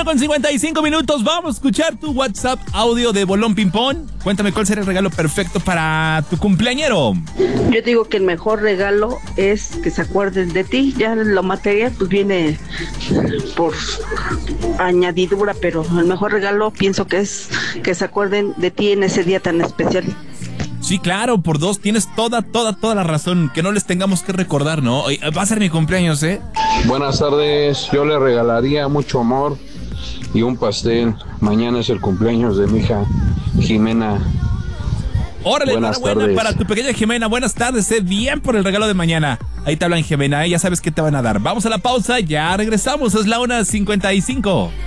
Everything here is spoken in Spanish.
1:55. Vamos a escuchar tu WhatsApp audio de Bolón Pimpón. Cuéntame cuál será el regalo perfecto para tu cumpleañero. Yo digo que el mejor regalo es que se acuerden de ti. Ya lo material pues viene por añadidura, pero el mejor regalo pienso que es que se acuerden de ti en ese día tan especial. Sí, claro, por dos, tienes toda la razón, que no les tengamos que recordar, ¿no? Oye, va a ser mi cumpleaños, ¿eh? Buenas tardes, yo le regalaría mucho amor y un pastel. Mañana es el cumpleaños de mi hija Jimena. Órale, Buenas enhorabuena tardes. para tu pequeña Jimena. Buenas tardes, bien por el regalo de mañana. Ahí te hablan, Jimena, ya sabes qué te van a dar. Vamos a la pausa, ya regresamos, es la 1:55.